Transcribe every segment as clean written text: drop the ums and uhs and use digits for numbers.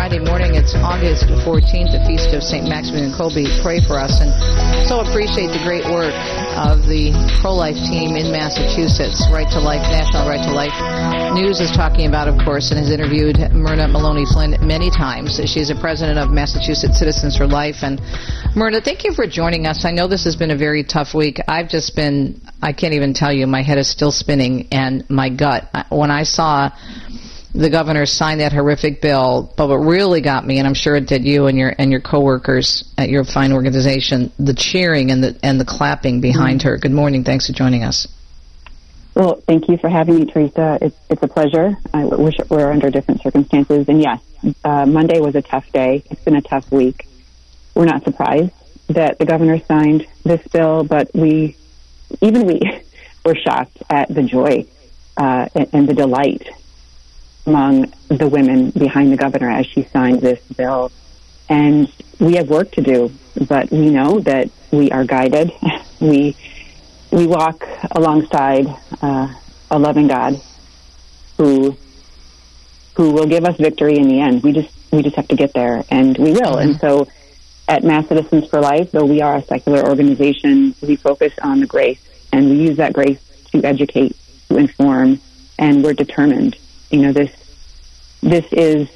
Friday morning. It's August 14th, the Feast of St. Maximilian Kolbe. Pray for us, and so appreciate the great work of the pro-life team in Massachusetts. Right to Life, National Right to Life News is talking about, of course, and has interviewed Myrna Maloney Flynn many times. She's a president of Massachusetts Citizens for Life. And Myrna, thank you for joining us. I know this has been a very tough week. I can't even tell you, my head is still spinning, and my gut. When I saw the governor sign that horrific bill, but what really got me, and I'm sure it did you and your coworkers at your fine organization, the cheering and the clapping behind her. Good morning. Thanks for joining us. Well, thank you for having me, Teresa. It's a pleasure. I wish it were under different circumstances. And yes, Monday was a tough day. It's been a tough week. We're not surprised that the governor signed this bill, but we were shocked at the joy and the delight among the women behind the governor as she signed this bill. And we have work to do, but we know that we are guided. We walk alongside a loving God who will give us victory in the end. We just have to get there, and we will. And so at Mass Citizens for Life, though we are a secular organization, we focus on the grace, and we use that grace to educate, to inform, and we're determined. You know, this is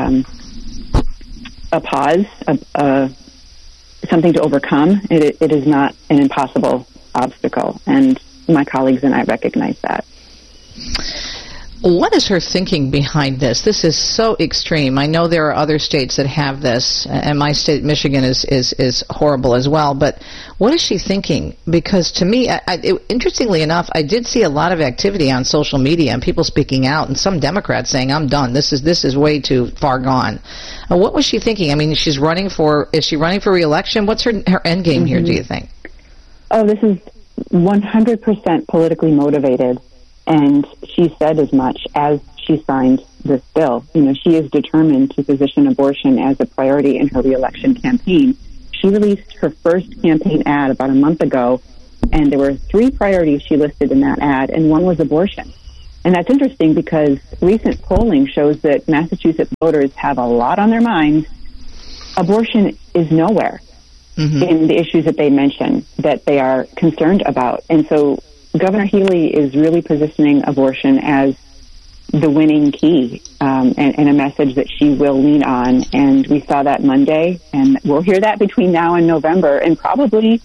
a pause, something to overcome. It is not an impossible obstacle, and my colleagues and I recognize that. What is her thinking behind this? This is so extreme. I know there are other states that have this, and my state, Michigan, is horrible as well. But what is she thinking? Because to me, interestingly enough, I did see a lot of activity on social media and people speaking out, and some Democrats saying, "I'm done. This is way too far gone." What was she thinking? I mean, is she running for re-election? What's her end game here? Do you think? Oh, this is 100% politically motivated. And she said as much as she signed this bill. You know, she is determined to position abortion as a priority in her re-election campaign. She released her first campaign ad about a month ago, and there were 3 priorities she listed in that ad, and one was abortion. And that's interesting because recent polling shows that Massachusetts voters have a lot on their minds. Abortion is nowhere in the issues that they mention that they are concerned about. And so Governor Healey is really positioning abortion as the winning key and a message that she will lean on. And we saw that Monday, and we'll hear that between now and November, and probably,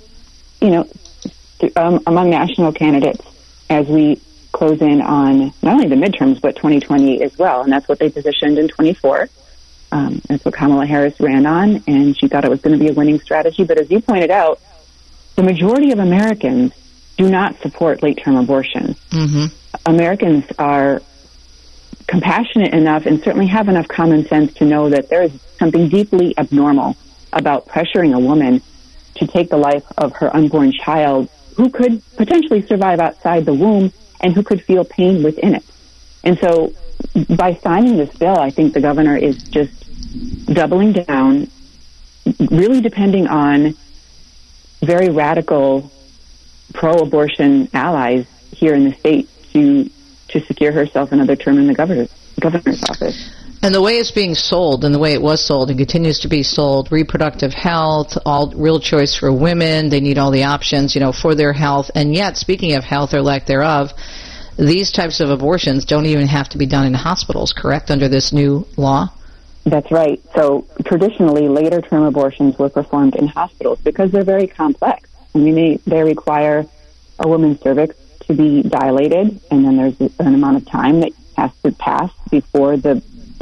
among national candidates as we close in on not only the midterms, but 2020 as well. And that's what they positioned in 24. That's what Kamala Harris ran on, and she thought it was going to be a winning strategy. But as you pointed out, the majority of Americans do not support late-term abortion. Americans are compassionate enough and certainly have enough common sense to know that there is something deeply abnormal about pressuring a woman to take the life of her unborn child who could potentially survive outside the womb and who could feel pain within it. And so by signing this bill, I think the governor is just doubling down, really depending on very radical pro-abortion allies here in the state to secure herself another term in the governor's office. And the way it's being sold, and the way it was sold and continues to be sold, reproductive health, all real choice for women, they need all the options, for their health. And yet, speaking of health or lack thereof, these types of abortions don't even have to be done in hospitals, correct, under this new law? That's right. So traditionally, later term abortions were performed in hospitals because they're very complex. I mean, they require a woman's cervix to be dilated, and then there's an amount of time that has to pass before the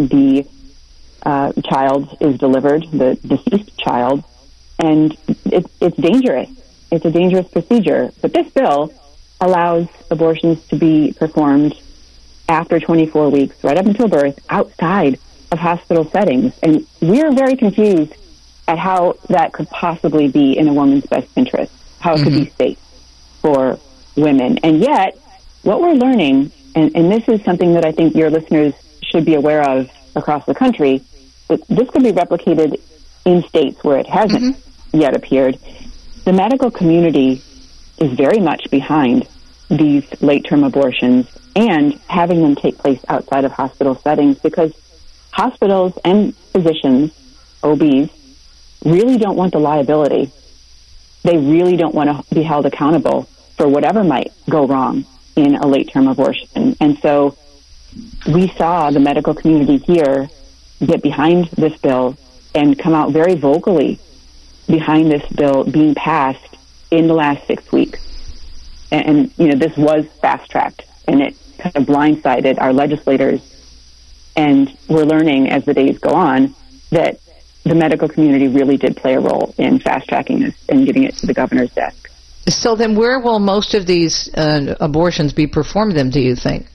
child is delivered, the deceased child, and it's dangerous. It's a dangerous procedure. But this bill allows abortions to be performed after 24 weeks, right up until birth, outside of hospital settings. And we're very confused at how that could possibly be in a woman's best interest, how it could be safe for women. And yet, what we're learning, and this is something that I think your listeners should be aware of across the country, that this could be replicated in states where it hasn't yet appeared. The medical community is very much behind these late-term abortions and having them take place outside of hospital settings because hospitals and physicians, OBs, really don't want the liability. They really don't want to be held accountable for whatever might go wrong in a late-term abortion. And so we saw the medical community here get behind this bill and come out very vocally behind this bill being passed in the last 6 weeks. And this was fast-tracked, and it kind of blindsided our legislators. And we're learning as the days go on that the medical community really did play a role in fast-tracking this and getting it to the governor's desk. So then where will most of these abortions be performed then, do you think?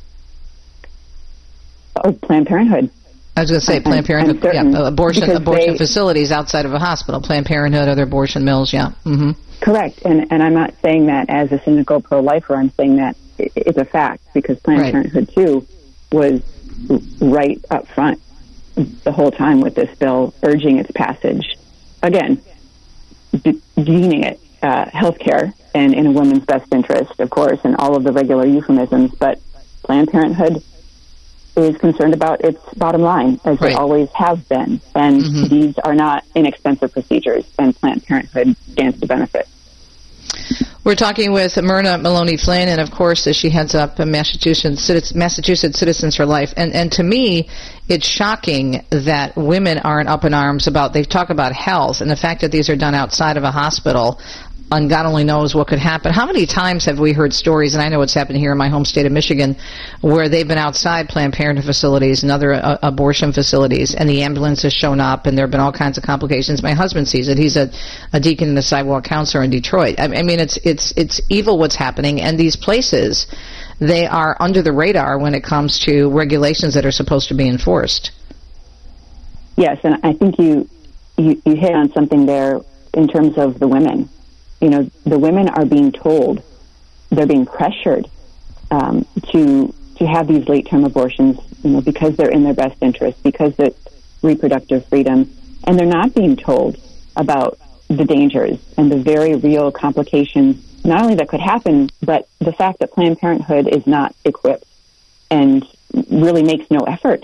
Oh, Planned Parenthood. I was going to say Planned Parenthood, abortion facilities outside of a hospital, Planned Parenthood, other abortion mills, yeah. Mm-hmm. Correct, and I'm not saying that as a cynical pro-lifer. I'm saying that it's a fact, because Planned Parenthood, too, was right up front the whole time with this bill, urging its passage. Again, deeming it health care and in a woman's best interest, of course, and all of the regular euphemisms, but Planned Parenthood is concerned about its bottom line, as they always have been. And these are not inexpensive procedures, and Planned Parenthood stands to benefit. We're talking with Myrna Maloney Flynn, and of course, as she heads up Massachusetts Citizens for Life. And to me, it's shocking that women aren't up in arms about, they talk about health, and the fact that these are done outside of a hospital, and God only knows what could happen. How many times have we heard stories, and I know it's happened here in my home state of Michigan, where they've been outside Planned Parenthood facilities and other abortion facilities, and the ambulance has shown up, and there have been all kinds of complications. My husband sees it. He's a deacon and a sidewalk counselor in Detroit. I mean, it's evil what's happening, and these places, they are under the radar when it comes to regulations that are supposed to be enforced. Yes, and I think you hit on something there in terms of the women. The women are being told, they're being pressured to have these late-term abortions, because they're in their best interest, because it's reproductive freedom, and they're not being told about the dangers and the very real complications, not only that could happen, but the fact that Planned Parenthood is not equipped and really makes no effort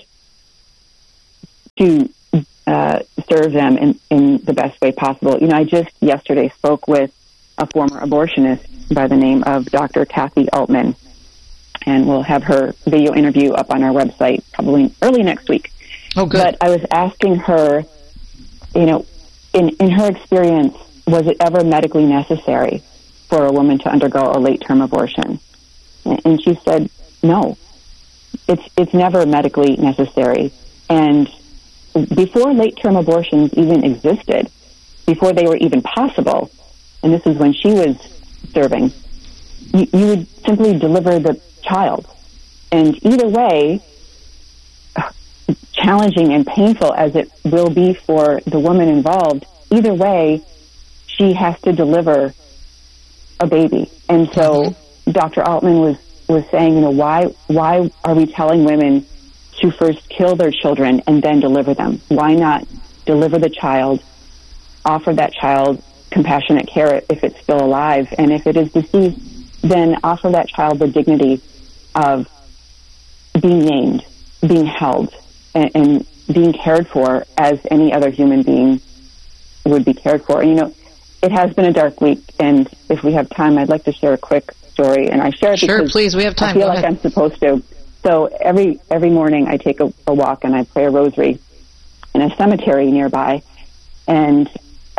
to serve them in the best way possible. I just yesterday spoke with a former abortionist by the name of Dr. Kathy Altman, and we'll have her video interview up on our website probably early next week. Oh, good. But I was asking her, in her experience, was it ever medically necessary for a woman to undergo a late-term abortion? And she said, no, it's never medically necessary. And before late-term abortions even existed, before they were even possible, and this is when she was serving, you would simply deliver the child. And either way, challenging and painful as it will be for the woman involved, either way, she has to deliver a baby. And so Dr. Altman was saying, why are we telling women to first kill their children and then deliver them? Why not deliver the child, offer that child compassionate care if it's still alive, and if it is deceased, then offer that child the dignity of being named, being held, and being cared for as any other human being would be cared for. And, it has been a dark week, and if we have time, I'd like to share a quick story, and I share it because please, we have time. I feel like I'm supposed to. So every morning I take a walk and I pray a rosary in a cemetery nearby, and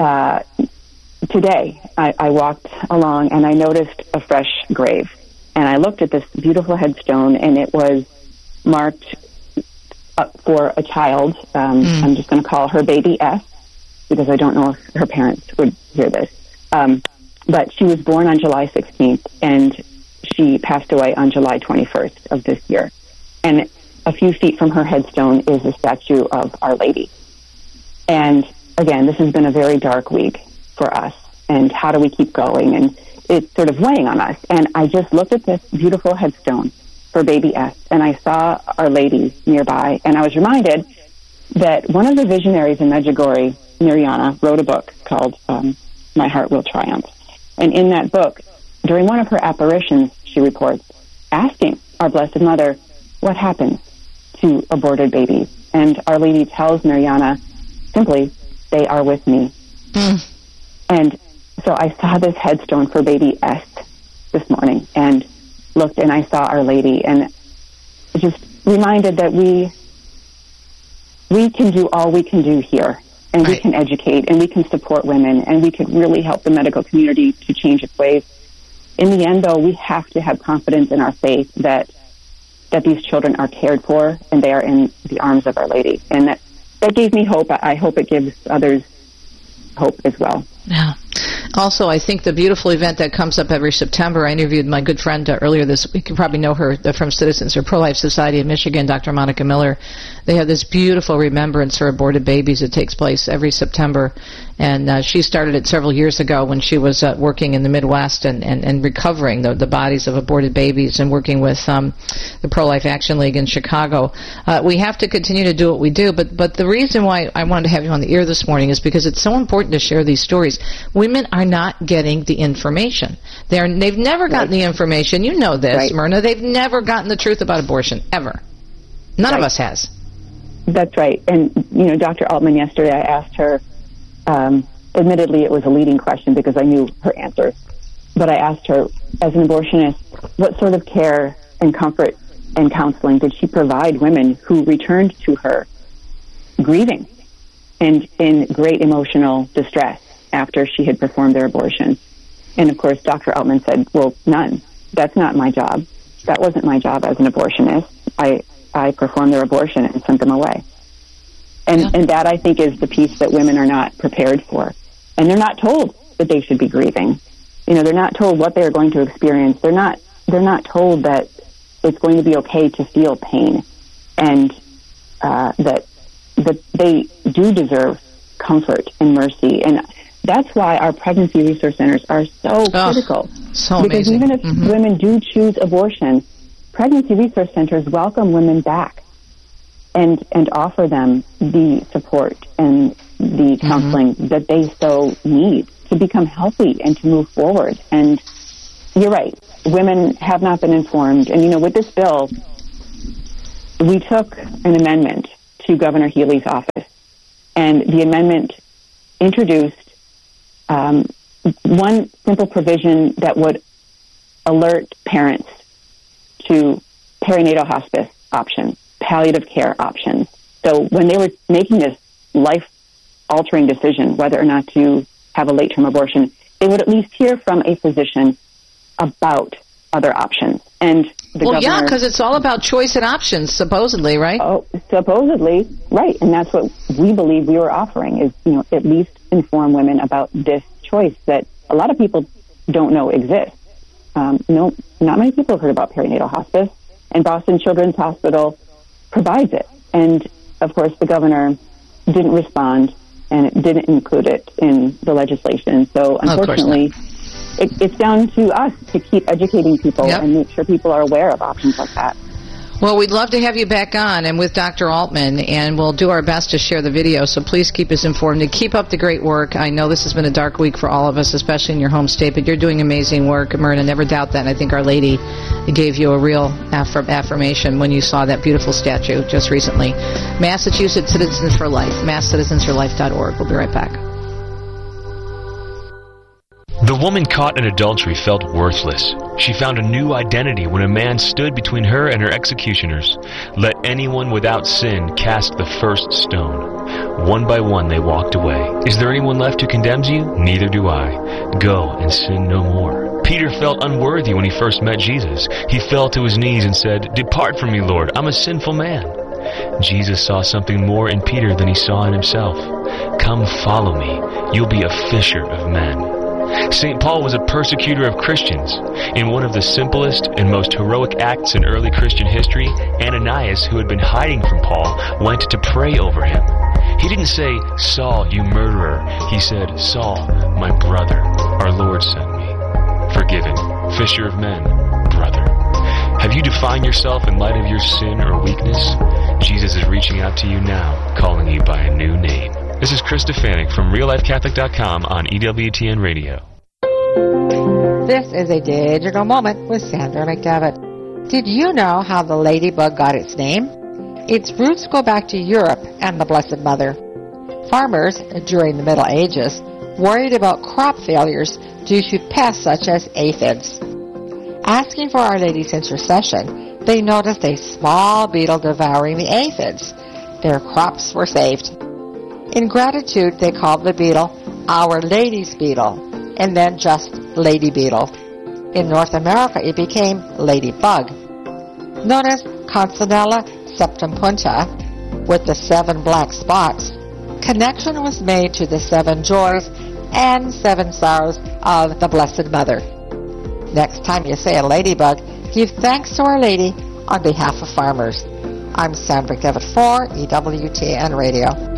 today, I walked along and I noticed a fresh grave. And I looked at this beautiful headstone, and it was marked for a child. I'm just going to call her baby S, because I don't know if her parents would hear this. But she was born on July 16th, and she passed away on July 21st of this year. And a few feet from her headstone is a statue of Our Lady. And again, this has been a very dark week for us, and how do we keep going? And it's sort of weighing on us. And I just looked at this beautiful headstone for baby S, and I saw Our Lady nearby, and I was reminded that one of the visionaries in Medjugorje, Mirjana, wrote a book called My Heart Will Triumph. And in that book, during one of her apparitions, she reports, asking our Blessed Mother, what happens to aborted babies? And Our Lady tells Mariana simply, they are with me. And so I saw this headstone for baby S this morning and looked, and I saw Our Lady, and just reminded that we can do all we can do here, and we can educate, and we can support women, and we can really help the medical community to change its ways. In the end, though, we have to have confidence in our faith that these children are cared for and they are in the arms of Our Lady. And that gave me hope. I hope it gives others hope as well. Yeah. Also, I think the beautiful event that comes up every September, I interviewed my good friend earlier this week. You probably know her from Citizens for Pro-Life Society of Michigan, Dr. Monica Miller. They have this beautiful remembrance for aborted babies that takes place every September. And she started it several years ago when she was working in the Midwest and recovering the bodies of aborted babies and working with the Pro-Life Action League in Chicago. We have to continue to do what we do, but the reason why I wanted to have you on the air this morning is because it's so important to share these stories. Women are not getting the information. They've never gotten the information. You know this, Myrna. They've never gotten the truth about abortion, ever. None of us has. That's right. And, Dr. Altman, yesterday I asked her, admittedly it was a leading question because I knew her answer, but I asked her, as an abortionist, what sort of care and comfort and counseling did she provide women who returned to her grieving and in great emotional distress after she had performed their abortion? And of course, Dr. Altman said, well, none. That's not my job. That wasn't my job as an abortionist. I performed their abortion and sent them away. And that, I think, is the piece that women are not prepared for. And they're not told that they should be grieving. They're not told what they're going to experience. They're not told that it's going to be okay to feel pain, and that they do deserve comfort and mercy. And that's why our pregnancy resource centers are so critical. So because amazing. Even if women do choose abortion, pregnancy resource centers welcome women back and offer them the support and the counseling that they so need to become healthy and to move forward. And you're right, women have not been informed. And, with this bill, we took an amendment to Governor Healy's office, and the amendment introduced one simple provision that would alert parents to perinatal hospice options, palliative care options. So when they were making this life-altering decision whether or not to have a late-term abortion, they would at least hear from a physician about other options. And the governor, because it's all about choice and options, supposedly, right? Oh, supposedly, right. And that's what we believe we were offering, is, at least inform women about this choice that a lot of people don't know exists. Not many people have heard about perinatal hospice, and Boston Children's Hospital provides it. And, of course, the governor didn't respond, and it didn't include it in the legislation. So, unfortunately, it's down to us to keep educating people and make sure people are aware of options like that. Well, we'd love to have you back on and with Dr. Altman, and we'll do our best to share the video, so please keep us informed and keep up the great work. I know this has been a dark week for all of us, especially in your home state, but you're doing amazing work, Myrna. Never doubt that, and I think Our Lady gave you a real affirmation when you saw that beautiful statue just recently. Massachusetts Citizens for Life, masscitizensforlife.org. We'll be right back. The woman caught in adultery felt worthless. She found a new identity when a man stood between her and her executioners. Let anyone without sin cast the first stone. One by one they walked away. Is there anyone left who condemns you? Neither do I. Go and sin no more. Peter felt unworthy when he first met Jesus. He fell to his knees and said, "Depart from me, Lord, I'm a sinful man." Jesus saw something more in Peter than he saw in himself. "Come follow me. You'll be a fisher of men." St. Paul was a persecutor of Christians. In one of the simplest and most heroic acts in early Christian history, Ananias, who had been hiding from Paul, went to pray over him. He didn't say, "Saul, you murderer." He said, "Saul, my brother, our Lord sent me." Forgiven, fisher of men, brother. Have you defined yourself in light of your sin or weakness? Jesus is reaching out to you now, calling you by a new name. This is Chris Stefanik from RealLifeCatholic.com on EWTN Radio. This is a digital moment with Sandra McDevitt. Did you know how the ladybug got its name? Its roots go back to Europe and the Blessed Mother. Farmers, during the Middle Ages, worried about crop failures due to pests such as aphids. Asking for Our Lady's intercession, they noticed a small beetle devouring the aphids. Their crops were saved. In gratitude, they called the beetle Our Lady's beetle, and then just Lady Beetle. In North America, it became Ladybug. Known as Consinella septempunta, with the 7 black spots, connection was made to the 7 joys and 7 sorrows of the Blessed Mother. Next time you say a ladybug, give thanks to Our Lady on behalf of farmers. I'm Sandra Devitt for EWTN Radio.